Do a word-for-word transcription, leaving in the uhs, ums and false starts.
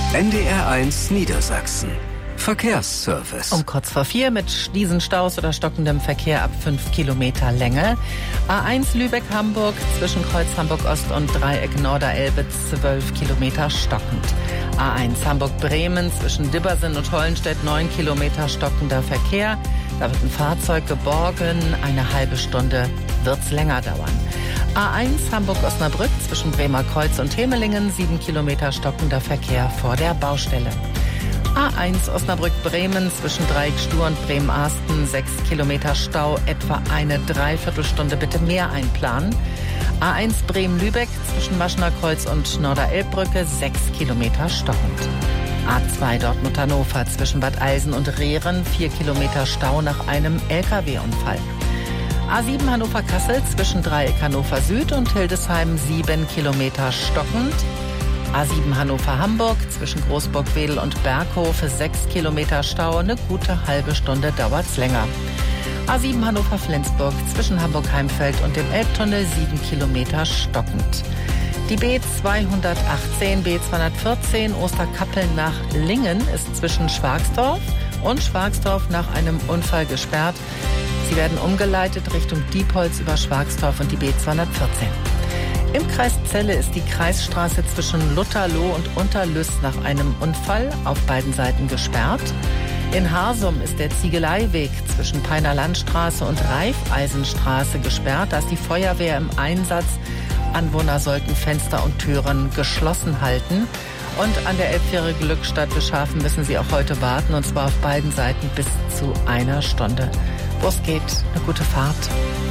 N D R eins Niedersachsen. Verkehrsservice. Um kurz vor vier mit diesen Staus oder stockendem Verkehr ab fünf Kilometer Länge. A eins Lübeck-Hamburg zwischen Kreuz Hamburg-Ost und Dreieck Norderelbe zwölf Kilometer stockend. A eins Hamburg-Bremen zwischen Dibbersen und Hollenstedt neun Kilometer stockender Verkehr. Da wird ein Fahrzeug geborgen. Eine halbe Stunde wird's länger dauern. A eins Hamburg-Osnabrück zwischen Bremer Kreuz und Hemelingen sieben Kilometer stockender Verkehr vor der Baustelle. A eins Osnabrück-Bremen zwischen Dreieck Stur und Bremen-Arsten sechs Kilometer Stau, etwa eine Dreiviertelstunde bitte mehr einplanen. A eins Bremen-Lübeck zwischen Maschener Kreuz und Norderelbbrücke sechs Kilometer stockend. A zwei Dortmund-Hannover zwischen Bad Eilsen und Rehren vier Kilometer Stau nach einem L K W-Unfall. A sieben Hannover-Kassel zwischen Dreieck Hannover Süd und Hildesheim sieben Kilometer stockend. A sieben Hannover-Hamburg zwischen Großburg-Wedel und Berghof sechs Kilometer Stau, eine gute halbe Stunde dauert's länger. A sieben Hannover-Flensburg zwischen Hamburg-Heimfeld und dem Elbtunnel sieben Kilometer stockend. Die B zweihundertachtzehn, B zweihundertvierzehn Osterkappeln nach Lingen ist zwischen Schwagsdorf und Schwagsdorf nach einem Unfall gesperrt. Sie werden umgeleitet Richtung Diepholz über Schwagsdorf und die B zweihundertvierzehn. Im Kreis Celle ist die Kreisstraße zwischen Lutherloh und Unterlüss nach einem Unfall auf beiden Seiten gesperrt. In Harsum ist der Ziegeleiweg zwischen Peiner Landstraße und Reifeisenstraße gesperrt. Da ist die Feuerwehr im Einsatz. Anwohner sollten Fenster und Türen geschlossen halten. Und an der Elbfähre Glückstadt-Bischhafen müssen Sie auch heute warten, und zwar auf beiden Seiten bis zu einer Stunde. Wo es geht, eine gute Fahrt.